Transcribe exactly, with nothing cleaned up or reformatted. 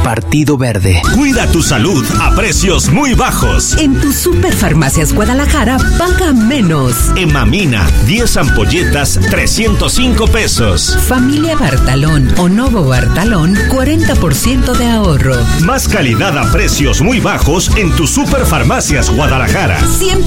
Partido Verde. Cuida tu salud a precios muy bajos. En tu Superfarmacias Guadalajara, paga menos. Emamina, diez ampolletas, trescientos cinco pesos. Familia Bartalón o Novo Bartalón, cuarenta por ciento de ahorro. Más calidad a precios muy bajos en tu Superfarmacias Guadalajara. Siempre